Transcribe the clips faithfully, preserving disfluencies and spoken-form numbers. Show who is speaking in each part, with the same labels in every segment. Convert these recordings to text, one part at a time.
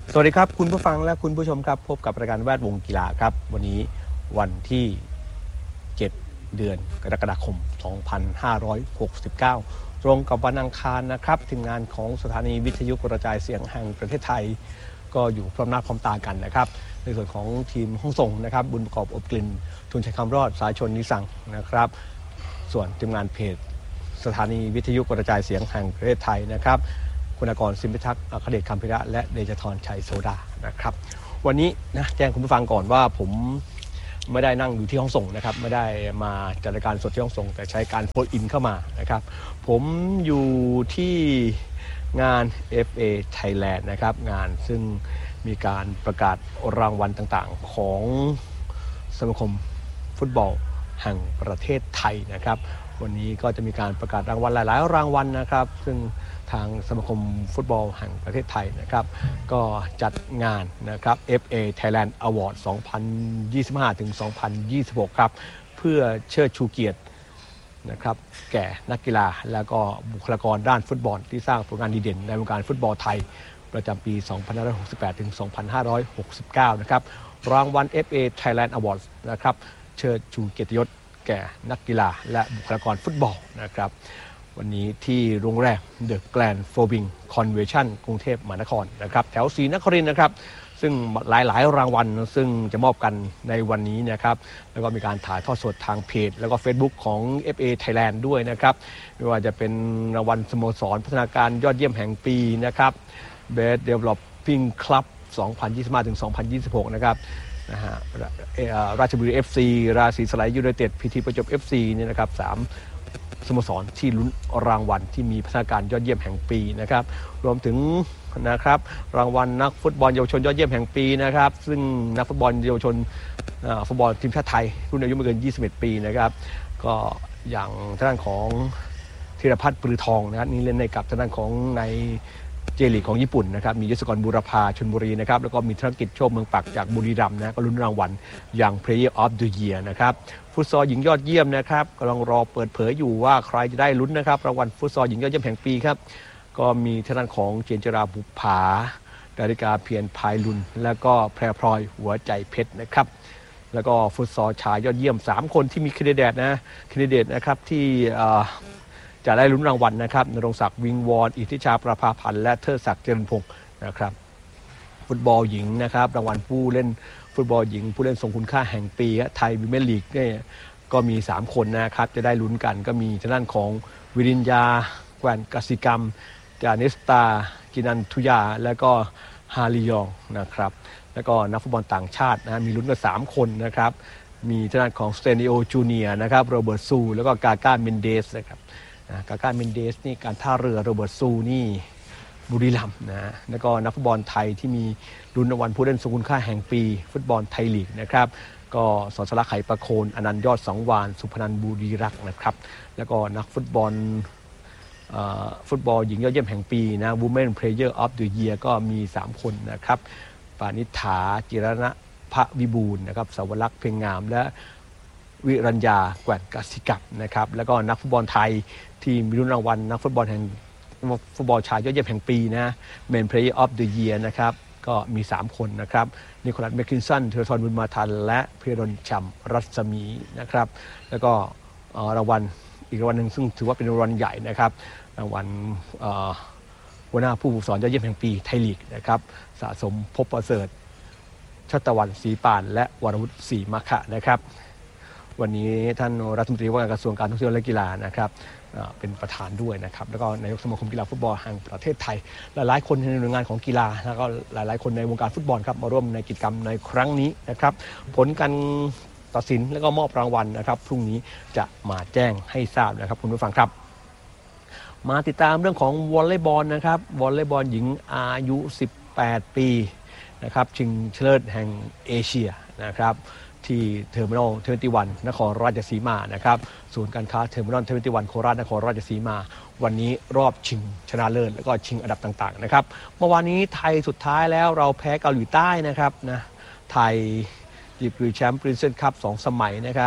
Speaker 1: สวัสดีครับคุณผู้ฟังและคุณผู้ชมครับพบกับรายการแวดวงกีฬาครับวันนี้วันที่เจ็ดเดือนกรกฎาคมสองพันห้าร้อยหกสิบเก้าตรงกับวันอังคารนะครับทีมงานของสถานีวิทยุกระจายเสียงแห่งประเทศไทยก็อยู่พร้อมหน้าพร้อมตากันนะครับในส่วนของทีมห้องส่งนะครับบุญประกอบอบกลิ่นทุนชัยคำรอดสายชนนิสังนะครับส่วนทีมงานเพจสถานีวิทยุกระจายเสียงแห่งประเทศไทยนะครับคุณากรสิมพิทักษ์อัครเดชคำพิระและเดชธรชัยโสดานะครับวันนี้นะแจ้งคุณผู้ฟังก่อนว่าผมไม่ได้นั่งอยู่ที่ห้องส่งนะครับไม่ได้มาจัดรายการสดที่ห้องส่งแต่ใช้การโฟนอินเข้ามานะครับผมอยู่ที่งาน เอฟ เอ Thailand นะครับงานซึ่งมีการประกาศรางวัลต่างๆของสมาคมฟุตบอลแห่งประเทศไทยนะครับวันนี้ก็จะมีการประกาศรางวัลหลายๆรางวัลนะครับซึ่งทางสมาคมฟุตบอลแห่งประเทศไทยนะครับก็จัดงานนะครับ เอฟ เอ Thailand Award สองพันยี่สิบห้าถึงสองพันยี่สิบหกครับเพื่อเชิดชูเกียรตินะครับแก่นักกีฬาและก็บุคลากรด้านฟุตบอลที่สร้างผลงานดีเด่นในวงการฟุตบอลไทยประจำปี สองพันห้าร้อยหกสิบแปดถึงสองพันห้าร้อยหกสิบเก้า นะครับรางวัล เอฟ เอ Thailand Award นะครับเชิดชูเกียรติยศแก่นักกีฬาและบุคลากรฟุตบอลนะครับวันนี้ที่โรงแรมเดอะแกรนด์โฟบิงคอนเวนชั่นกรุงเทพมหานครนะครับแถวศรีนครินทร์นะครับซึ่งหลายๆรางวัลซึ่งจะมอบกันในวันนี้นะครับแล้วก็มีการถ่ายทอดสดทางเพจแล้วก็ Facebook ของ เอฟ เอ Thailand ด้วยนะครับไม่ว่าจะเป็นรางวัลสโมสรพัฒนาการยอดเยี่ยมแห่งปีนะครับ Best Developing Club สองพันยี่สิบห้าถึงสองพันยี่สิบหกนะครับนะฮะราชบุรี เอฟ ซี ราศีสไลยูไนเต็ด พี ที ประจวบ เอฟ ซี เนี่ยนะครับสามสโมสรที่ลุ้นรางวัลที่มีพัฒนาการยอดเยี่ยมแห่งปีนะครับรวมถึงนะครับรางวัลนักฟุตบอลเยาวชนยอดเยี่ยมแห่งปีนะครับซึ่งนักฟุตบอลเยาวชนฟุตบอลทีมชาติไทยรุ่นอายุไม่เกินยี่สิบเอ็ดปีนะครับก็อย่างทางด้านของธีรพัฒน์ปรือทองนะครับนี่เล่นในกับทางด้านของในเจลีกของญี่ปุ่นนะครับมียศกรบูรพาชลบุรีนะครับแล้วก็มีธนกิจโชคเมืองปักจากบุรีรัมย์นะก็ลุ้นรางวัลอย่าง Player of the Year นะครับฟุตซอลหญิงยอดเยี่ยมนะครับกำลังรอเปิดเผยอยู่ว่าใครจะได้ลุ้นนะครับรางวัลฟุตซอลหญิงยอดเยี่ยมแห่งปีครับก็มีทางด้านของเจนจราบุภาดาริกาเพียรพายลุนแล้วก็แพรพลอยหัวใจเพชรนะครับแล้วก็ฟุตซอลชายยอดเยี่ยมสามคนที่มีแคนดิเดตนะแคนดิเดตนะครับที่จะได้ลุ้นรางวัลนะครับณรงค์ศักดิ์วิงวอนอิทธิชาประภาพันธ์และเทิดศักดิ์เจริญพงศ์นะครับฟุตบอลหญิงนะครับรางวัลผู้เล่นฟุตบอลหญิงผู้เล่นทรงคุณค่าแห่งปีไทยวิเมนลีกเนี่ยก็มีสามคนนะครับจะได้ลุ้นกันก็มีทางด้านของวิริญญาแกวนกสิกรรมจานิสตากินันทุยาและก็ฮาริยองนะครับแล้วก็นักฟุตบอลต่างชาตินะมีลุ้นกันสามคนนะครับมีทางด้านของสเตนิโอจูเนียนะครับโรเบิร์ตซูแล้วก็กาก้าเมนเดสนะครับกาก้าเมนเดสนี่การท่าเรือโรเบิร์ตซูนี่บุรีรัมย์นะแล้วก็นักฟุตบอลไทยที่มีลุ้นรางวัลผู้เล่นทรงคุณค่าแห่งปีฟุตบอลไทยลีกนะครับก็สอนสละไข่ประโคนอนันต์ยอดสังวานสุพนันท์บุรีรักษ์นะครับแล้วก็นักฟุตบอลฟุตบอลหญิงยอดเยี่ยมแห่งปีนะ Women Player of the Year ก็มีสามคนนะครับปานิษฐาจิรณพวิบูลย์นะครับสาวรักษ์เพ็งงามและวิรัญญาแกวนกสิกรรมนะครับแล้วก็นักฟุตบอลไทยที่มีลุ้นรางวัลนักฟุตบอลแห่งฟุตบอลชายยอดเยี่ยมแห่งปีนะ Men Player of the Year นะครับก็มีสามคนนะครับนิโคลัสแมคคินสันเทอร์ทอนบุญมาทันและเพรนชัมรัศมีนะครับแล้วก็รางวัลอีกรางวัลหนึ่งซึ่งถือว่าเป็นรางวัลใหญ่นะครับรางวัลหัวหน้าผู้ฝึกสอนยอดเยี่ยมแห่งปีไทยลีกนะครับสะสมภพประเสริฐชัตวันศรีปานและวรวุฒิศรีมะคะนะครับวันนี้ท่านรัฐมนตรีว่าการกระทรวงการท่องเที่ยวและกีฬานะครับเป็นประธานด้วยนะครับแล้วก็นายกสมาคมกีฬาฟุตบอลแห่งประเทศไทยหลายๆคนในหน่วยงานของกีฬาแล้วก็หลายๆคนในวงการฟุตบอลครับมาร่วมในกิจกรรมในครั้งนี้นะครับผลการตัดสินแล้วก็มอบรางวัลนะครับพรุ่งนี้จะมาแจ้งให้ทราบนะครับคุณผู้ฟังครับมาติดตามเรื่องของวอลเลย์บอลนะครับวอลเลย์บอลหญิงอายุสิบแปดปีนะครับชิงชนะเลิศแห่งเอเชียนะครับที่เทอร์มินอลยี่สิบเอ็ดนครราชสีมานะครับศูนย์การค้าเทอร์มินอลยี่สิบเอ็ดโคราชนครราชสีมาวันนี้รอบชิงชนะเลิศแล้วก็ชิงอันดับต่างๆนะครับเมื่อวานนี้ไทยสุดท้ายแล้วเราแพ้เกาหลีใต้นะครับนะไทยดีกรีแชมป์ปรินเซนคัพสองสมัยนะครับ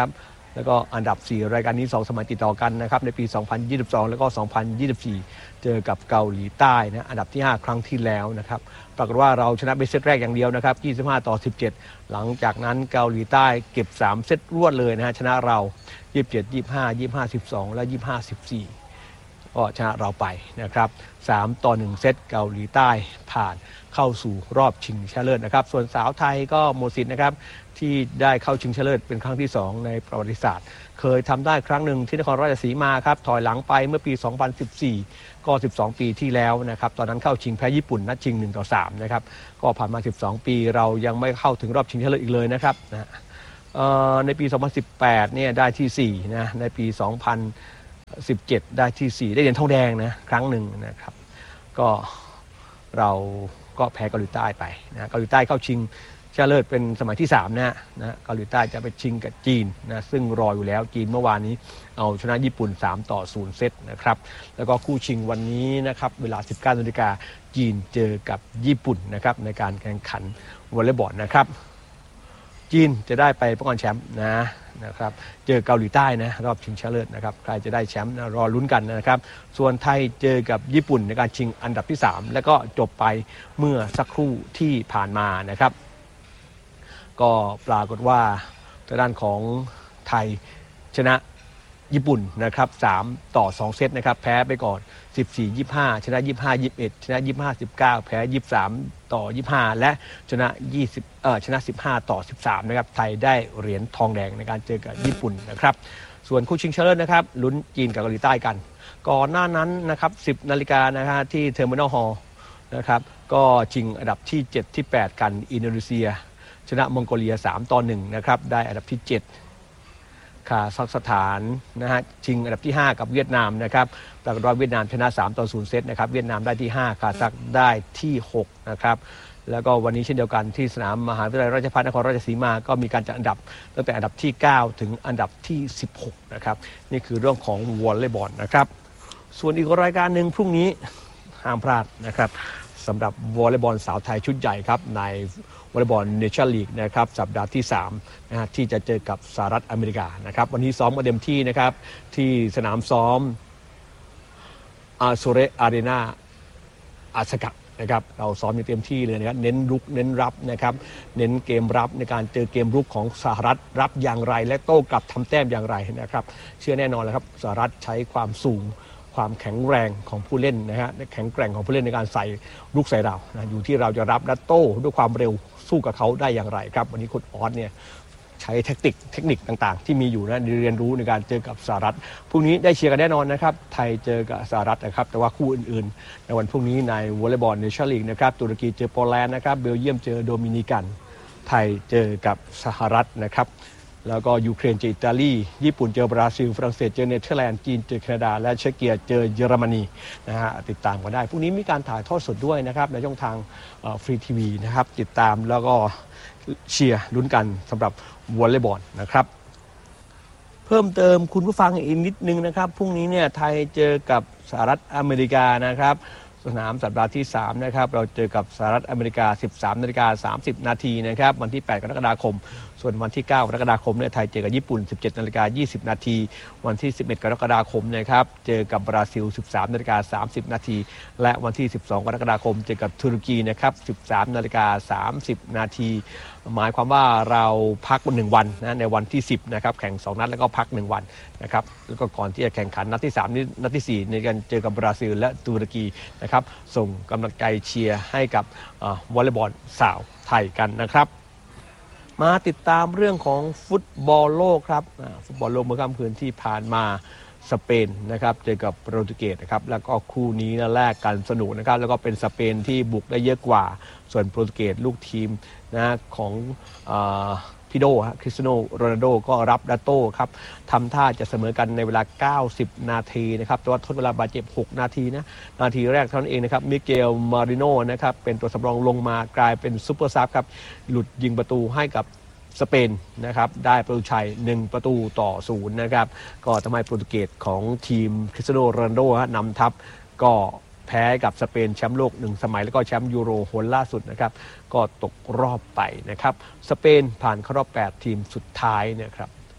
Speaker 1: แล้วก็อันดับสี่รายการนี้สองสมัยติดต่อกันนะครับในปีสองพันยี่สิบสองแล้วก็สองพันยี่สิบสี่เจอกับเกาหลีใต้นะอันดับที่ห้าครั้งที่แล้วนะครับปรากฏว่าเราชนะเป็นเซตแรกอย่างเดียวนะครับยี่สิบห้าต่อสิบเจ็ดหลังจากนั้นเกาหลีใต้เก็บสามเซตรวดเลยนะฮะชนะเรายี่สิบเจ็ด ยี่สิบห้า ยี่สิบห้า สิบสองและยี่สิบห้า สิบสี่ก็ชนะเราไปนะครับสามต่อหนึ่งเซตเกาหลีใต้ผ่านเข้าสู่รอบชิงชนะเลิศนะครับส่วนสาวไทยก็หมดสิทธิ์นะครับที่ได้เข้าชิงชนะเลิศเป็นครั้งที่สองในประวัติศาสตร์เคยทำได้ครั้งหนึ่งที่นครราชสีมาครับถอยหลังไปเมื่อปีสองพันสิบสี่ก็สิบสองปีที่แล้วนะครับตอนนั้นเข้าชิงแพ้ญี่ปุ่นนัดชิงหนึ่งต่อสามนะครับก็ผ่านมาสิบสองปีเรายังไม่เข้าถึงรอบชิงชนะเลิศอีกเลยนะครับนะในปีสองพันสิบแปดเนี่ยได้ที่สี่นะในปีสองพันสิบเจ็ดได้ที่สี่ได้เหรียญทองแดงนะครั้งหนึ่งนะครับก็เราก็แพ้เกาหลีใต้ไปนะเกาหลีใต้เข้าชิงชนะเลิศเป็นสมัยที่สามนะนะเกาหลีใต้จะไปชิงกับจีนนะซึ่งรออยู่แล้วจีนเมื่อวานนี้เอาชนะญี่ปุ่นสามต่อศูนย์เซตนะครับแล้วก็คู่ชิงวันนี้นะครับเวลา สิบเก้านาฬิกา จีนเจอกับญี่ปุ่นนะครับในการแข่งขันวอลเลย์บอลนะครับจีนจะได้ไปป้องกันแชมป์นะนะครับเจอเกาหลีใต้นะรอบชิงชนะเลิศนะครับใครจะได้แชมป์รอลุ้นกันนะครับส่วนไทยเจอกับญี่ปุ่นในการชิงอันดับที่สามแล้วก็จบไปเมื่อสักครู่ที่ผ่านมานะครับก็ปรากฏว่าทางด้านของไทยชนะญี่ปุ่นนะครับสามต่อสองเซตนะครับแพ้ไปก่อนสิบสี่ ยี่สิบห้าชนะยี่สิบห้า ยี่สิบเอ็ดชนะยี่สิบห้า สิบเก้าแพ้ยี่สิบสามต่อยี่สิบห้าและชนะยี่สิบเอ่อชนะสิบห้าต่อสิบสามนะครับไทยได้เหรียญทองแดงในการเจอกับญี่ปุ่นนะครับส่วนคู่ชิงชนะเลิศนะครับลุ้นจีนกับเกาหลีใต้กันก่อนหน้านั้นนะครับสิบนาฬิกานะฮะที่เทอร์มินอลฮอลล์นะครับก็ชิงอันดับที่เจ็ดที่แปดกันอินโดนีเซียชนะมองโกเลียสามต่อหนึ่งนะครับได้อันดับที่เจ็ดคาซัคสถานนะฮะชิงอันดับที่ห้ากับเวียดนามนะครับปรากฏว่าเวียดนามชนะสามต่อศูนย์เซตนะครับเวียดนามได้ที่ห้าคาซัคได้ที่หกนะครับแล้วก็วันนี้เช่นเดียวกันที่สนามมหาวิทยาลัยราชภัฏนครราชสีมาก็มีการจัดอันดับตั้งแต่อันดับที่เก้าถึงอันดับที่สิบหกนะครับนี่คือเรื่องของวอลเลย์บอลนะครับส่วนอีกรายการหนึ่งพรุ่งนี้ห้ามพลาดนะครับสำหรับวอลเลย์บอลสาวไทยชุดใหญ่ครับในวอลเลย์บอลเนชั่นลีกนะครับสัปดาห์ที่สามนะฮะที่จะเจอกับสหรัฐอเมริกานะครับวันนี้ซ้อมกันเต็มที่นะครับที่สนามซ้อมอาโซเรอารีนาอาสกะนะครับเราซ้อมอย่างเต็มที่เลยนะครับเน้นรุกเน้นรับนะครับเน้นเกมรับในการเจอเกมรุกของสหรัฐรับอย่างไรและโต้กลับทำแต้มอย่างไรนะครับเชื่อแน่นอนเลยครับสหรัฐใช้ความสูงความแข็งแรงของผู้เล่นนะฮะแข็งแกร่งของผู้เล่นในการใส่ลูกใส่เรานะอยู่ที่เราจะรับและโต้ด้วยความเร็วสู้กับเขาได้อย่างไรครับวันนี้คุณออสเนี่ยใช้เทคนิคเทคนิคต่างๆที่มีอยู่นะเรียนรู้ในการเจอกับสหรัฐพรุ่งนี้ได้เชียร์กันแน่นอนนะครับไทยเจอกับสหรัฐนะครับแต่ว่าคู่อื่นๆในวันพรุ่งนี้ในวอลเลย์บอลเนชั่นลีกนะครับตุรกีเจอโปแลนด์นะครับเบลเยียมเจอโดมินิกันไทยเจอกับสหรัฐนะครับแล้วก็ยูเครนเจออิตาลีญี่ปุ่นเจอบราซิลฝรั่งเศสเจอเนเธอร์แลนด์จีนเจอแคนาดาและเชคเกียเจอเยอรมนีนะฮะติดตามกันได้พรุ่งนี้มีการถ่ายทอดสดด้วยนะครับในช่องทางฟรีทีวีนะครับติดตามแล้วก็เชียร์ลุ้นกันสำหรับวอลเลย์บอลนะครับเพิ่มเติมคุณผู้ฟังอีกนิดนึงนะครับพรุ่งนี้เนี่ยไทยเจอกับสหรัฐอเมริกานะครับสนามสัปดาห์ที่สามนะครับเราเจอกับสหรัฐอเมริกา สิบสามนาฬิกาสามสิบนาทีนะครับวันที่แปดกรกฎาคมส่วนวันที่เก้ากรกฎาคมเนี่ยไทยเจอกับญี่ปุ่น สิบเจ็ดนาฬิกายี่สิบนาทีวันที่สิบเอ็ดกรกฎาคมนะครับเจอกับบราซิล สิบสามนาฬิกาสามสิบนาทีและวันที่สิบสองกรกฎาคมเจอกับตุรกีนะครับ สิบสามนาฬิกาสามสิบนาทีหมายความว่าเราพักวันหนึ่งวันนะในวันที่สิบนะครับแข่งสองนัดแล้วก็พักหนึ่งวันนะครับแล้วก็ก่อนที่จะแข่งขันนัดที่สามนี้นัดที่สี่ในการเจอกับบราซิลและตุรกีนะครับส่งกำลังใจเชียร์ให้กับวอลเลย์บอลสาวไทยกันนะครับมาติดตามเรื่องของฟุตบอลโลกครับฟุตบอลโลกเมื่อค่ำคืนที่ผ่านมาสเปนนะครับเจอกับโปรตุเกสนะครับแล้วก็คู่นี้นะแลกกันสนุกนะครับแล้วก็เป็นสเปนที่บุกได้เยอะกว่าส่วนโปรตุเกสลูกทีมนะของอ่าพี่โดคริสเตียโนโรนัลโดก็รับดัตโต้ครับทำท่าจะเสมอกันในเวลาเก้าสิบนาทีนะครับแต่ว่าทดเวลาบาดเจ็บหกนาทีนะนาทีแรกเท่านั้นเองนะครับมิเกลมาริโนนะครับเป็นตัวสำรองลงมากลายเป็นซุปเปอร์ซับครับหลุดยิงประตูให้กับสเปนนะครับได้ประตูชัยหนึ่งประตูต่อศูนย์นะครับก็ทำให้โปรตุเกสของทีมคริสเตียโนโรนัลโดนำทัพก็แพ้กับสเปนแชมป์โลกหนึ่งสมัยแล้วก็แชมป์ยูโรหนล่าสุดนะครับก็ตกรอบไปนะครับสเปนผ่านเข้ารอบแปดทีมสุดท้ายนะครับใน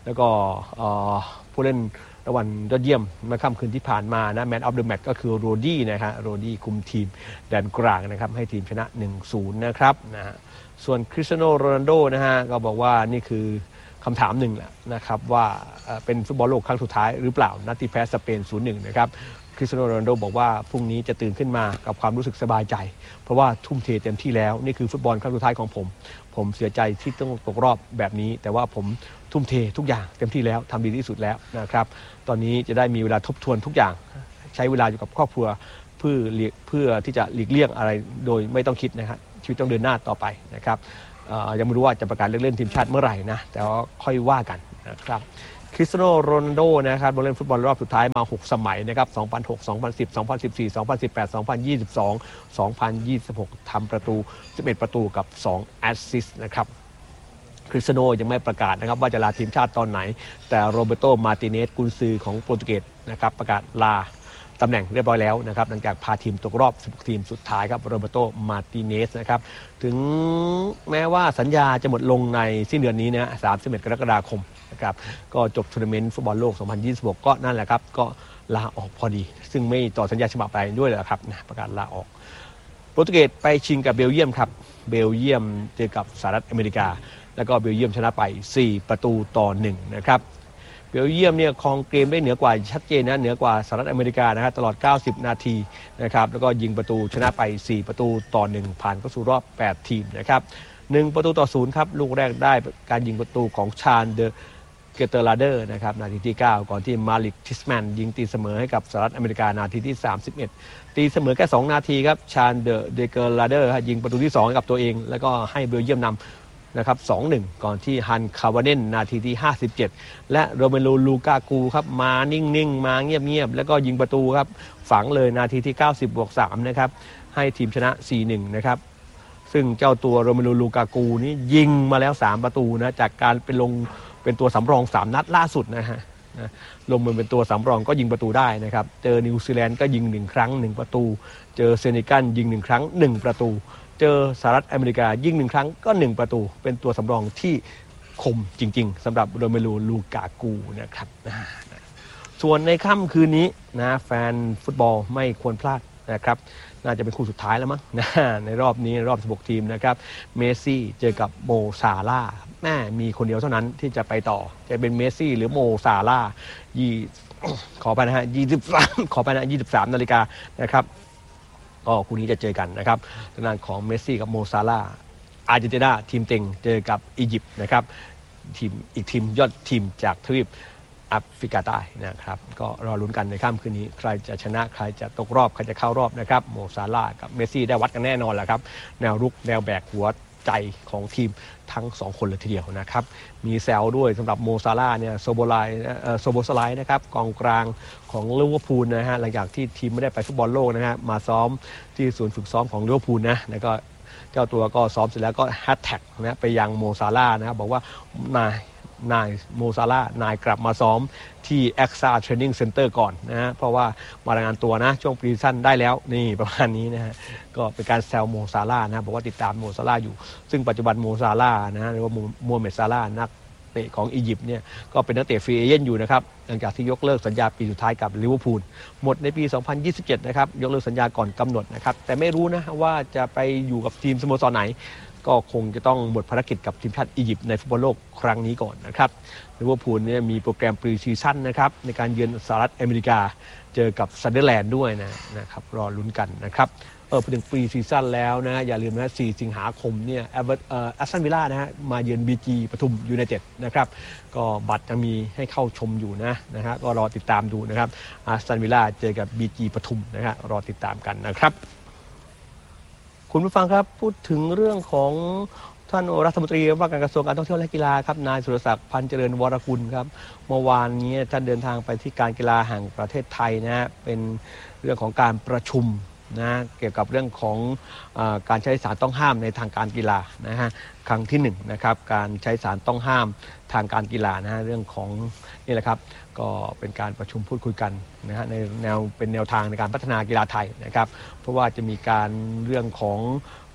Speaker 1: แล้วก็ผู้เล่นรางวัลยอดเยี่ยมเมื่อค่ำคืนที่ผ่านมานะแมนออฟเดอะแมตช์ก็คือโรดี้นะฮะโรดี้คุมทีมแดนกลางนะครับให้ทีมชนะ หนึ่งศูนย์ นะครับนะฮะส่วนคริสเตียโนโรนัลโดนะฮะก็บอกว่านี่คือคำถามหนึ่งแหละนะครับว่าเป็นฟุตบอลโลกครั้งสุดท้ายหรือเปล่านัดที่แพ้สเปน ศูนย์หนึ่ง นะครับคริสเตียโนโรนัลโดบอกว่าพรุ่งนี้จะตื่นขึ้นมากับความรู้สึกสบายใจเพราะว่าทุ่มเทเต็มที่แล้วนี่คือฟุตบอลครั้งสุดท้ายของผมผมเสียใจที่ต้องตกรอบแบบนี้แต่ว่าผมทุ่มเททุกอย่างเต็มที่แล้วทำดีที่สุดแล้วนะครับตอนนี้จะได้มีเวลาทบทวนทุกอย่างใช้เวลาอยู่กับครอบครัวเพื่อเพื่อที่จะหลีกเลี่ยงอะไรโดยไม่ต้องคิดนะครับชีวิตต้องเดินหน้าต่อไปนะครับยังไม่รู้ว่าจะประกาศเล่นทีมชาติเมื่อไหร่นะแต่ว่าค่อยว่ากันนะครับคริสเตียโนโรนัลโดนะครับเล่นฟุตบอลรอบสุดท้ายมาหกสมัยนะครับสองพันหก สองพันสิบ สองพันสิบสี่ สองพันสิบแปด สองพันยี่สิบสอง สองพันยี่สิบหกทำประตูสิบเอ็ดประตูกับสองแอสซิสต์นะครับคริสเตียโนยังไม่ประกาศนะครับว่าจะลาทีมชาติตอนไหนแต่โรเบโตมาร์ติเนสกุนซือของโปรตุเกสนะครับประกาศลาตำแหน่งเรียบร้อยแล้วนะครับหลังจากพาทีมตกรอบสิบหกทีมสุดท้ายครับโรเบโตมาร์ติเนสนะครับถึงแม้ว่าสัญญาจะหมดลงในสิ้นเดือนนี้นะสามสิบเอ็ดกรกฎาคมนะครับก็จบทัวร์นาเมนต์ฟุตบอลโลกสองพันยี่สิบหกก็นั่นแหละครับก็ลาออกพอดีซึ่งไม่ต่อสัญญาฉบับไปด้วยเลยครับนะประกาศลาออกโปรตุเกสไปชิงกับเบลเยียมครับเบลเยียมเจอกับสหรัฐอเมริกาแล้วก็เบลเยียมชนะไปสี่ประตูต่อหนึ่งนะครับเบลเยียมเนี่ยครองเกมได้เหนือกว่าชัดเจนนะเหนือกว่าสหรัฐอเมริกานะครับตลอดเก้าสิบนาทีนะครับแล้วก็ยิงประตูชนะไปสี่ประตูต่อหนึ่งผ่านเข้าสู่รอบแปดทีมนะครับหนึ่งประตูต่อศูนย์ครับลูกแรกได้การยิงประตูของชาญเดอเกเตอร์ลาเดอร์นะครับนาทีที่เก้าก่อนที่มาลิกทิสแมนยิงตีเสมอให้กับสหรัฐอเมริกานาทีที่สามสิบเอ็ดตีเสมอแค่สองนาทีครับชาญเดอเกเตอร์ลาเดอร์ยิงประตูที่สองให้กับตัวเองแล้วก็ให้เบลเยียมนำนะครับ สองหนึ่ง ก่อนที่ฮันคาวาเนนนาทีที่ห้าสิบเจ็ดและโรเมโลลูกากูครับมานิ่งๆมาเงียบๆแล้วก็ยิงประตูครับฝังเลยนาทีที่เก้าสิบบวกสามนะครับให้ทีมชนะ สี่หนึ่ง นะครับซึ่งเจ้าตัวโรเมโลลูกากูนี่ยิงมาแล้วสามประตูนะจากการเป็นลงเป็นตัวสำรองสามนัดล่าสุดนะฮะลงมาเป็นตัวสำรองก็ยิงประตูได้นะครับเจอนิวซีแลนด์ก็ยิงหนึ่งครั้งหนึ่งประตูเจอเซเนกัลยิงหนึ่งครั้งหนึ่งประตูเจอสหรัฐอเมริกายิงหนึ่งครั้งก็หนึ่งประตูเป็นตัวสำรองที่คมจริงๆสำหรับโรเมโลลูกากูนะครับส่วนในค่ำคืนนี้นะแฟนฟุตบอลไม่ควรพลาดนะครับน่าจะเป็นคู่สุดท้ายแล้วมั้งนะในรอบนี้รอบสิบหกทีมนะครับเมสซี่เจอกับโมซาลาห์แม่มีคนเดียวเท่านั้นที่จะไปต่อจะเป็นเมสซี่หรือโมซาลาห์ยี่ขอไปนะฮะยี่สิบสามขอไปนะยี่สิบสามนาฬิกานะครับก็คู่นี้จะเจอกันนะครับทางด้านของเมสซี่กับโมซาลาห์อาร์เจนตินาทีมเต็งเจอกับอียิปต์นะครับทีมอีกทีมยอดทีมจากทวีปแอฟริกาใต้นะครับก็รอลุ้นกันในค่ำคืนนี้ใครจะชนะใครจะตกรอบใครจะเข้ารอบนะครับโมซาลาห์กับเมสซี่ได้วัดกันแน่นอนแหละครับแนวรุกแนวแบกหัวใจของทีมทั้งสองคนเลยทีเดียวนะครับมีแซวด้วยสำหรับโมซาลาห์เนี่ยโซโบไลโซโบสไลนะครับกองกลางของลิเวอร์พูลนะฮะหลังจากที่ทีมไม่ได้ไปฟุตบอลโลกนะฮะมาซ้อมที่ศูนย์ฝึกซ้อมของลิเวอร์พูลนะแล้วก็เจ้าตัวก็ซ้อมเสร็จแล้วก็แฮชแท็กนะไปยังโมซาลาห์นะครับบอกว่านายนายโมซาลาห์นายกลับมาซ้อมที่แอ็กซ่าเทรนนิ่งเซ็นเตอร์ก่อนนะฮะเพราะว่ามารายงานตัวนะช่วงปรีซีซั่นได้แล้วนี่ประมาณนี้นะฮะก็เป็นการแซวโมซาลาห์นะบอกว่าติดตามโมซาลาห์อยู่ซึ่งปัจจุบันโมซาลาห์นะหรือว่าโมฮัมเหม็ดซาลาห์นักเตะของอียิปต์เนี่ยก็เป็นนักเตะฟรีเอเจนต์อยู่นะครับหลังจากที่ยกเลิกสัญญาปีสุดท้ายกับลิเวอร์พูลหมดในปีสองพันยี่สิบเจ็ดนะครับยกเลิกสัญญาก่อนกำหนดนะครับแต่ไม่รู้นะว่าจะไปอยู่กับทีมสโมสรไหนก็คงจะต้องหมดภารกิจกับทีมชาติอียิปต์ในฟุตบอลโลกครั้งนี้ก่อนนะครับลิเวอร์พูลเนี่ยมีโปรแกรมปรีซีซั่นนะครับในการเยือนสหรัฐอเมริกาเจอกับซันเดอร์แลนด์ด้วยนะนะครับรอลุ้นกันนะครับเออพอถึงปรีซีซั่นแล้วนะอย่าลืมนะสี่สิงหาคมเนี่ยแอสตันวิลล่านะฮะมาเยือนบีจีปทุมยูไนเต็ดนะครับก็บัตรยังมีให้เข้าชมอยู่นะนะฮะก็รอติดตามดูนะครับแอสตันวิลล่าเจอกับบีจีปทุมนะฮะรอติดตามกันนะครับคุณผู้ฟังครับพูดถึงเรื่องของท่านรัฐมนตรีว่าการกระทรวงการท่องเที่ยวและกีฬาครับนายสุรศักดิ์พันเจริญวรกุลครับเมื่อวานนี้ท่านเดินทางไปที่การกีฬาแห่งประเทศไทยนะฮะเป็นเรื่องของการประชุมนะเกี่ยวกับเรื่องของเอ่อการใช้สารต้องห้ามในทางการกีฬานะฮะครั้งที่หนึ่งนะครับการใช้สารต้องห้ามทางการกีฬานะฮะเรื่องของนี่แหละครับก็เป็นการประชุมพูดคุยกันนะฮะในแนวเป็นแนวทางในการพัฒนากีฬาไทยนะครับเพราะว่าจะมีการเรื่องของ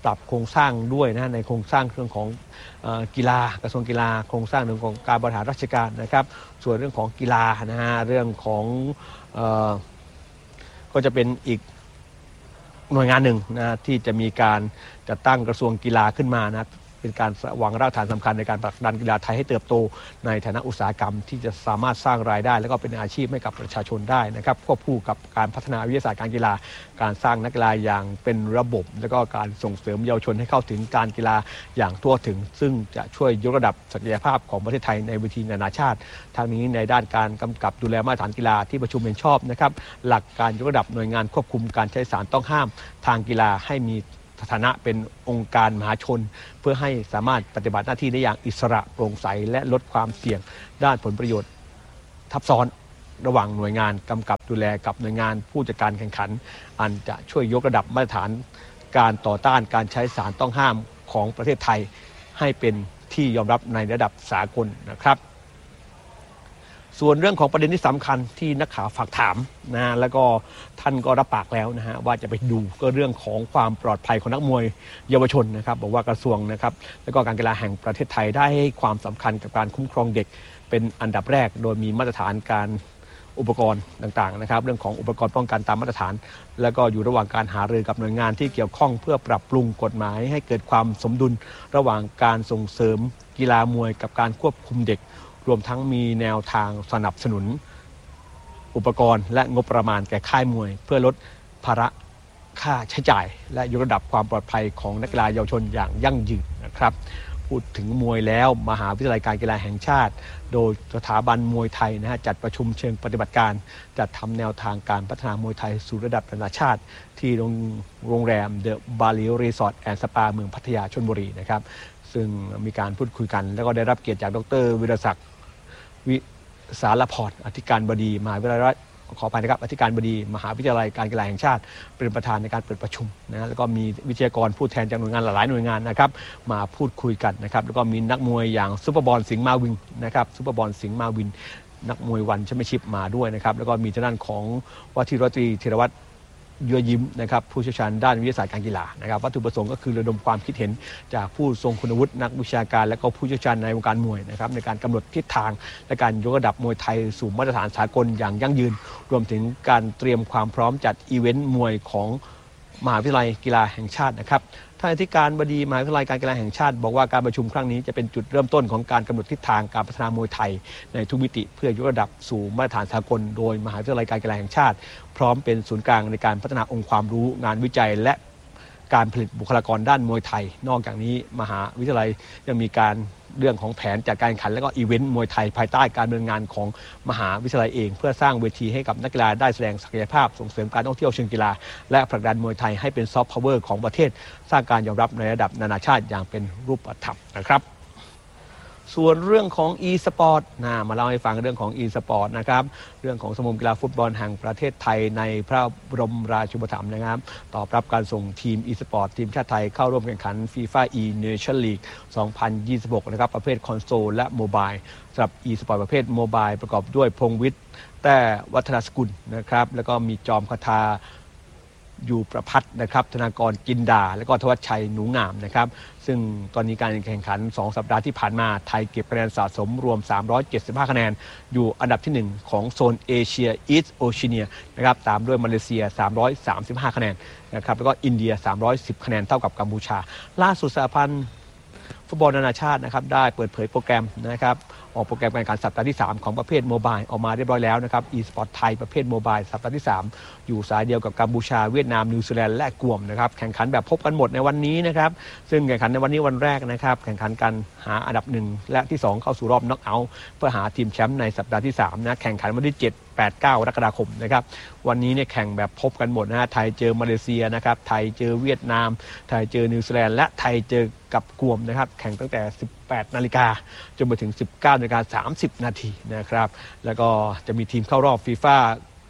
Speaker 1: ปรับโครงสร้างด้วยนะในโครงสร้างเรื่องของกีฬากระทรวงกีฬาโครงสร้างเรื่องของการบริหารราชการนะครับส่วนเรื่องของกีฬานะฮะเรื่องของเอ่อก็จะเป็นอีกหน่วยงานหนึ่งนะที่จะมีการจัดตั้งกระทรวงกีฬาขึ้นมานะเป็นการวางรากฐานสำคัญในการผลักดันกีฬาไทยให้เติบโตในฐานะอุตสาหกรรมที่จะสามารถสร้างรายได้และก็เป็นอาชีพให้กับประชาชนได้นะครับควบคู่กับการพัฒนาวิทยาศาสตร์การกีฬาการสร้างนักกีฬาอย่างเป็นระบบและก็การส่งเสริมเยาวชนให้เข้าถึงการกีฬาอย่างทั่วถึงซึ่งจะช่วยยกระดับศักยภาพของประเทศไทยในเวทีนานาชาติทางนี้ในด้านการกำกับดูแลมาตรฐานกีฬาที่ประชุมเห็นชอบนะครับหลักการยกระดับหน่วยงานควบคุมการใช้สารต้องห้ามทางกีฬาให้มีสถานะเป็นองค์การมหาชนเพื่อให้สามารถปฏิบัติหน้าที่ได้อย่างอิสระโปร่งใสและลดความเสี่ยงด้านผลประโยชน์ทับซ้อนระหว่างหน่วยงานกำกับดูแลกับหน่วยงานผู้จัดการแข่งขันอันจะช่วยยกระดับมาตรฐานการต่อต้านการใช้สารต้องห้ามของประเทศไทยให้เป็นที่ยอมรับในระดับสากลนะครับส่วนเรื่องของประเด็นที่สำคัญที่นักข่าวฝากถามนะแล้วก็ท่านก็รับปากแล้วนะฮะว่าจะไปดูก็เรื่องของความปลอดภัยของนักมวยเยาวชนนะครับบอกว่ากระทรวงนะครับแล้วก็การกีฬาแห่งประเทศไทยได้ให้ความสำคัญกับการคุ้มครองเด็กเป็นอันดับแรกโดยมีมาตรฐานการอุปกรณ์ต่างๆนะครับเรื่องของอุปกรณ์ป้องกันตามมาตรฐานแล้วก็อยู่ระหว่างการหารือกับหน่วยงานที่เกี่ยวข้องเพื่อปรับปรุงกฎหมายให้เกิดความสมดุลระหว่างการส่งเสริมกีฬามวยกับการควบคุมเด็กรวมทั้งมีแนวทางสนับสนุนอุปกรณ์และงบประมาณแก่ค่ายมวยเพื่อลดภาระค่าใช้จ่ายและยกระดับความปลอดภัยของนักกีฬาเยาวชนอย่างยั่งยืนนะครับพูดถึงมวยแล้วมหาวิทยาลัยการกีฬาแห่งชาติโดยสถาบันมวยไทยนะฮะจัดประชุมเชิงปฏิบัติการจัดทำแนวทางการพัฒนามวยไทยสู่ระดับนานาชาติที่โรงแรมเดอะบาลีรีสอร์ทแอนด์สปาเมืองพัทยาชลบุรีนะครับซึ่งมีการพูดคุยกันแล้วก็ได้รับเกียรติจากดร.วิรศักดิ์วิสารพรอธิการบดีมหาวิทยาลัยขออภัยนะครับอธิการบดีมหาวิทยาลัยการกีฬาแห่งชาติเป็นประธานในการเปิดประชุมนะแล้วก็มีวิทยากรผู้แทนจากหน่วยงานหลายหน่วยงานนะครับมาพูดคุยกันนะครับแล้วก็มีนักมวยอย่างซุปเปอร์บอลสิงห์มาวินนะครับซุปเปอร์บอลสิงห์มาวินนักมวยวันแชมเปี้ยนชิพมาด้วยนะครับแล้วก็มีทางด้านของว่าที่ร้อยตรีธีรวัตรเยื่อยิ้มนะครับผู้เชี่ยวชาญด้านวิทยาศาสตร์การกีฬานะครับวัตถุประสงค์ก็คือระดมความคิดเห็นจากผู้ทรงคุณวุฒินักวิชาการและก็ผู้เชี่ยวชาญในวงการมวยนะครับในการกำหนดทิศทางและการยกระดับมวยไทยสู่มาตรฐานสากลอย่างยั่งยืนรวมถึงการเตรียมความพร้อมจัดอีเวนต์มวยของมหาวิทยาลัยกีฬาแห่งชาตินะครับท่านอธิการบดีมหาวิทยาลัยการกีฬาแห่งชาติบอกว่าการประชุมครั้งนี้จะเป็นจุดเริ่มต้นของการกำหนดทิศทางการพัฒนามวยไทยในทุกมิติเพื่อยกระดับสู่มาตรฐานสากลโดยมหาวิทยาลัยการกีฬาแห่งชาติพร้อมเป็นศูนย์กลางในการพัฒนาองค์ความรู้งานวิจัยและการผลิตบุคลากรด้านมวยไทยนอกจากนี้มหาวิทยาลัยยังมีการเรื่องของแผนจัดการแข่งขันและก็อีเวนต์มวยไทยภายใต้การดำเนินงานของมหาวิทยาลัยเองเพื่อสร้างเวทีให้กับนักกีฬาได้แสดงศักยภาพส่งเสริมการท่องเที่ยวเชิงกีฬาและผลักดันมวยไทยให้เป็นซอฟต์พาวเวอร์ของประเทศสร้างการยอมรับในระดับนานาชาติอย่างเป็นรูปธรรมนะครับส่วนเรื่องของ e-sport นะมาเล่าให้ฟังเรื่องของ e-sport นะครับเรื่องของสมาคมกีฬาฟุตบอลแห่งประเทศไทยในพระบรมราชูปถัมภ์นะครับตอบรับการส่งทีม e-sport ทีมชาติไทยเข้าร่วมแข่งขัน FIFA e-Nation League สองพันยี่สิบหกนะครับประเภทคอนโซลและโมบายสำหรับ e-sport ประเภทโมบายประกอบด้วยพงษ์วิทย์แต่วัฒนสกุลนะครับแล้วก็มีจอมคทาอยู่ประพัฒน์นะครับธนากรจินดาและก็ทวัชชัยหนูงามนะครับซึ่งตอนนี้การแข่งขันสองสัปดาห์ที่ผ่านมาไทยเก็บคะแนนสะสมรวมสามร้อยเจ็ดสิบห้าคะแนนอยู่อันดับที่หนึ่งของโซนเอเชียอีสต์โอเชียนะครับตามด้วยมาเลเซียสามร้อยสามสิบห้าคะแนนนะครับแล้วก็อินเดียสามร้อยสิบคะแนนเท่ากับกัมพูชาล่าสุดสหพันธ์ฟุตบอลนานาชาตินะครับได้เปิดเผยโปรแกรมนะครับออกโปรแกรมการแข่งขันสัปดาห์ที่สามของประเภทโมบายออกมาเรียบร้อยแล้วนะครับ e-sport ไทยประเภทโมบายสัปดาห์ที่สามอยู่สายเดียวกับกัมพูชาเวียดนามนิวซีแลนด์และกวมนะครับแข่งขันแบบพบกันหมดในวันนี้นะครับซึ่งแข่งขันในวันนี้วันแรกนะครับแข่งขันกันหาอันดับหนึ่งและที่สองเข้าสู่รอบน็อกเอาท์เพื่อหาทีมแชมป์ในสัปดาห์ที่สามนะแข่งขันวันที่เจ็ด แปด เก้ากรกฎาคมนะครับวันนี้เนี่ยแข่งแบบพบกันหมดนะฮะไทยเจอมาเลเซียนะครับไทยเจอเวียดนามไทยเจอนิวซีแลนด์และไทยเจอกับกวมนะครับแข่งตั้งแต่สิบแปดนาฬิกาจนไปถึงสิบเก้านาฬิกาสามสิบนาทีนะครับแล้วก็จะมีทีมเข้ารอบฟีฟ่า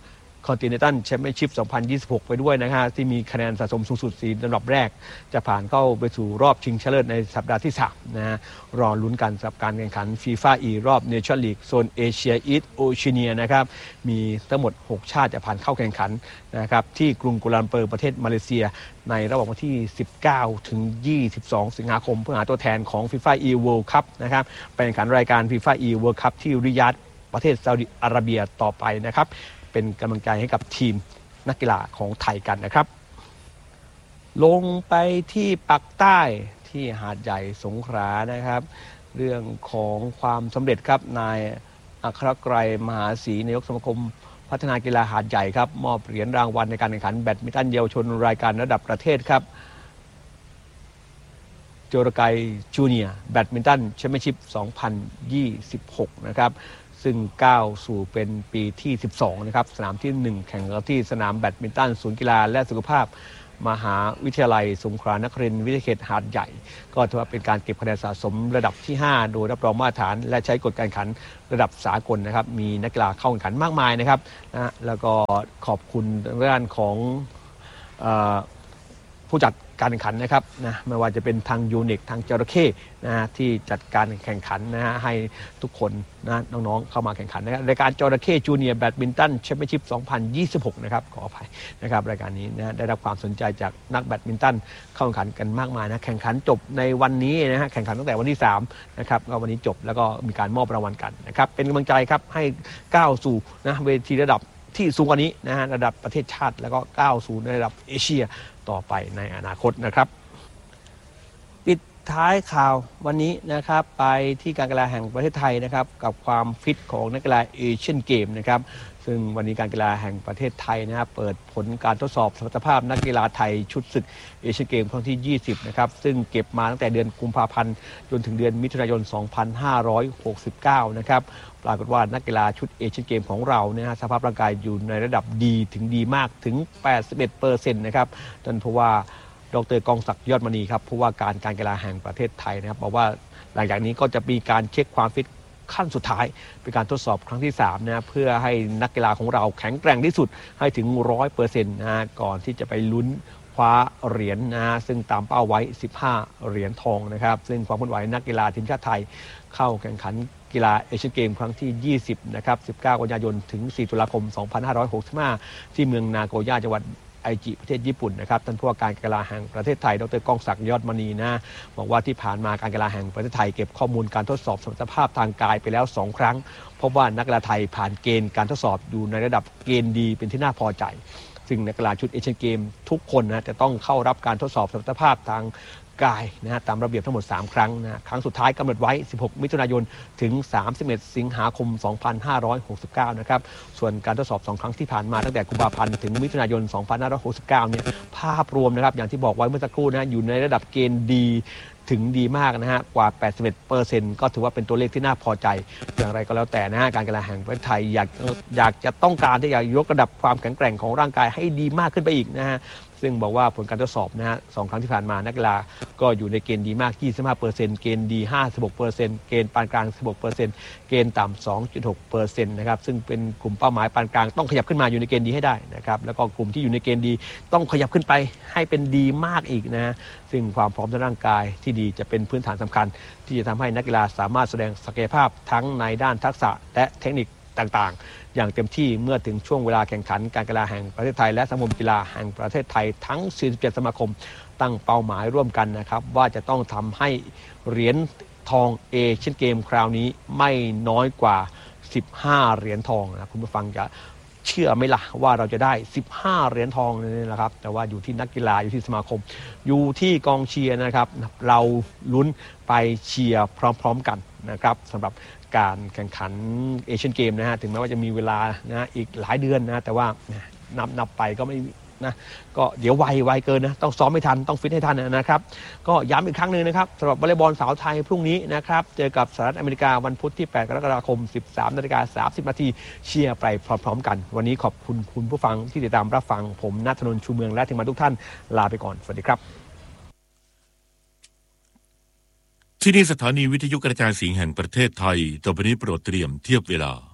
Speaker 1: Continental Championship สองพันยี่สิบหก ไปด้วยนะฮะที่มีคะแนนสะสมสูงสุดสี่ลำดับแรกจะผ่านเข้าไปสู่รอบชิงชนะเลิศในสัปดาห์ที่สามนะฮะรอลุ้นกันสำหรับการแข่งขัน FIFA E รอบ Nation League โซนเอเชียอีสต์โอเชียเนียนะครับมีทั้งหมดหกชาติจะผ่านเข้าแข่งขันนะครับที่กรุงกัวลาลัมเปอร์ประเทศมาเลเซียในระหว่างวันที่สิบเก้าถึงยี่สิบสองสิงหาคมเพื่อหาตัวแทนของ FIFA E World Cup นะครับไปแข่งขันรายการ FIFA E World Cup ที่ริยาดประเทศซาอุดิอาระเบียต่อไปนะครับเป็นกำลังใจให้กับทีมนักกีฬาของไทยกันนะครับลงไปที่ปักใต้ที่หาดใหญ่สงขลานะครับเรื่องของความสำเร็จครับนายอัครไกรมหาศรีนายกสมาคมพัฒนากีฬาหาดใหญ่ครับมอบเหรียญรางวัลในการแข่งขันแบดมินตันเยาวชนรายการระดับประเทศครับโจรไกจูเนียร์แบดมินตันแชมเปี้ยนชิพสองพันยี่สิบหกนะครับซึ่งก้าวสู่เป็นปีที่สิบสองนะครับสนามที่หนึ่งแข่งกันที่สนามแบดมินตันศูนย์กีฬาและสุขภาพมหาวิทยาลัยสงขลานครินทร์วิทยาเขตหาดใหญ่ก็ถือว่าเป็นการเก็บคะแนนสะสมระดับที่ห้าโดยรับรองมาตรฐานและใช้กฎการแข่งขันระดับสากลนะครับมีนักกีฬาเข้าแข่งขันมากมายนะครับนะแล้วก็ขอบคุณด้านของเอ่อผู้จัดการแข่งขันนะครับนะไม่ว่าจะเป็นทางยูนิคทางจระเข้นะฮะที่จัดการแข่งขันนะฮะให้ทุกคนนะน้องๆเข้ามาแข่งขันนะครับรายการจระเข้จูเนียร์แบดมินตันแชมเปี้ยนชิพสองพันยี่สิบหกนะครับขออภัยนะครับรายการนี้นะได้รับความสนใจจากนักแบดมินตันเข้าแข่งขันกันมากมายนะแข่งขันจบในวันนี้นะฮะแข่งขันตั้งแต่วันที่สามนะครับก็วันนี้จบแล้วก็มีการมอบรางวัลกันนะครับเป็นกำลังใจครับให้ก้าวสู่นะเวทีระดับที่สูงกว่านี้นะฮะระดับประเทศชาติแล้วก็ก้าวสู่ในระดับเอเชียต่อไปในอนาคตนะครับปิดท้ายข่าววันนี้นะครับไปที่การกีฬาแห่งประเทศไทยนะครับกับความฟิตของนักกีฬาเอเชียนเกมนะครับซึ่งวันนี้การกีฬาแห่งประเทศไทยนะครับเปิดผลการทดสอบสมรรถภาพนักกีฬาไทยชุดศึกเอเชียนเกมครั้งที่ยี่สิบนะครับซึ่งเก็บมาตั้งแต่เดือนกุมภาพันธ์จนถึงเดือนมิถุนายนสองพันห้าร้อยหกสิบเก้านะครับปรากฏว่านักกีฬาชุดเอเชียนเกมของเราเนี่ยสภาพร่างกายอยู่ในระดับดีถึงดีมากถึง แปดสิบเอ็ดเปอร์เซ็นต์ นะครับนั่นเพราะว่าดร.กองศักดิ์ยอดมณีครับผู้ว่าการการกีฬาแห่งประเทศไทยนะครับบอกว่าหลังจากนี้ก็จะมีการเช็คความฟิตขั้นสุดท้ายเป็นการทดสอบครั้งที่สามนะเพื่อให้นักกีฬาของเราแข็งแกร่งที่สุดให้ถึง ร้อยเปอร์เซ็นต์ นะก่อนที่จะไปลุ้นคว้าเหรียญ นะซึ่งตามเป้าไว้สิบห้าเหรียญทองนะครับซึ่งความเคลื่อนไหวนักกีฬาทีมชาติไทยเข้าแข่งขันกีฬาเอเชียนเกมครั้งที่ยี่สิบนะครับสิบเก้ากันยายนถึงสี่ตุลาคมสองพันห้าร้อยหกสิบห้าที่เมืองนาโกย่าจังหวัดไอจิประเทศญี่ปุ่นนะครับท่านผู้ว่าการกีฬาแห่งประเทศไทยดร.กองศักดิ์ยอดมณีนะบอกว่าที่ผ่านมาการกีฬาแห่งประเทศไทยเก็บข้อมูลการทดสอบสมรรถภาพทางกายไปแล้วสองครั้งพบว่านักกีฬาไทยผ่านเกณฑ์การทดสอบอยู่ในระดับเกณฑ์ดีเป็นที่น่าพอใจซึ่งนักกีฬาชุดเอเชียนเกมทุกคนนะจะต้องเข้ารับการทดสอบสมรรถภาพทางกายนะฮะตามระเบียบทั้งหมดสามครั้งนะครั้งสุดท้ายกำหนดไว้สิบหกมิถุนายนถึงสามสิบเอ็ดสิงหาคมสองพันห้าร้อยหกสิบเก้านะครับส่วนการทดสอบสองครั้งที่ผ่านมาตั้งแต่กุมภาพันธ์ถึงมิถุนายนสองพันห้าร้อยหกสิบเก้าเนี่ยภาพรวมนะครับอย่างที่บอกไว้เมื่อสักครู่นะอยู่ในระดับเกณฑ์ดีถึงดีมากนะฮะกว่า แปดสิบเอ็ดเปอร์เซ็นต์ ก็ถือว่าเป็นตัวเลขที่น่าพอใจอย่างไรก็แล้วแต่นะฮะการกีฬาแห่งประเทศไทยอยากอยากจะต้องการที่จะยกระดับความแข็งแกร่งของร่างกายให้ดีมากขึ้นไปอีกนะฮะซึ่งบอกว่าผลการทดสอบนะฮะสองครั้งที่ผ่านมานักกีฬาก็อยู่ในเกณฑ์ดีมาก ยี่สิบห้าเปอร์เซ็นต์ เกณฑ์ดี ห้าสิบหกเปอร์เซ็นต์ เกณฑ์ปานกลาง สิบหกเปอร์เซ็นต์ เกณฑ์ต่ำ สองจุดหกเปอร์เซ็นต์ นะครับซึ่งเป็นกลุ่มเป้าหมายปานกลางต้องขยับขึ้นมาอยู่ในเกณฑ์ดีให้ได้นะครับแล้วก็กลุ่มที่อยู่ในเกณฑ์ดีต้องขยับขึ้นไปให้เป็นดีมากอีกนะฮะซึ่งความพร้อมทางร่างกายที่ดีจะเป็นพื้นฐานสำคัญที่จะทำให้นักกีฬาสามารถแสดงศักยภาพทั้งในด้านทักษะและเทคนิคต่างๆอย่างเต็มที่เมื่อถึงช่วงเวลาแข่งขันการกีฬาแห่งประเทศไทยและสมาคมกีฬาแห่งประเทศไทยทั้งสี่สิบเจ็ดสมาคมตั้งเป้าหมายร่วมกันนะครับว่าจะต้องทำให้เหรียญทองเอเชียนเกมคราวนี้ไม่น้อยกว่าสิบห้าเหรียญทองนะคุณผู้ฟังจะเชื่อไหมล่ะว่าเราจะได้สิบห้าเหรียญทองนี่นะครับแต่ว่าอยู่ที่นักกีฬาอยู่ที่สมาคมอยู่ที่กองเชียร์นะครับเราลุ้นไปเชียร์พร้อมๆกันนะครับสำหรับการแข่งขันเอเชียนเกมนะฮะถึงแม้ว่าจะมีเวลานะอีกหลายเดือนนะแต่ว่านับนับไปก็ไม่นะก็เดี๋ยวไวไวเกินนะต้องซ้อมไม่ทันต้องฟิตให้ทันนะครับก็ย้ำอีกครั้งนึงนะครับสำหรับวอลเลย์บอลสาวไทยพรุ่งนี้นะครับเจอกับสหรัฐอเมริกาวันพุธที่แปดกรกฎาคม สิบสามนาฬิกาสามสิบนาทีเชียร์ไปพร้อมๆกันวันนี้ขอบคุณคุณผู้ฟังที่ติดตามรับฟังผมณัฐนนท์ชูเมืองและทีมงานทุกท่านลาไปก่อนสวัสดีครับ
Speaker 2: ที่นี่สถานีวิทยุกระจายเสียงแห่งประเทศไทยต่อไปนี้โปรดเตรียมเทียบเวลา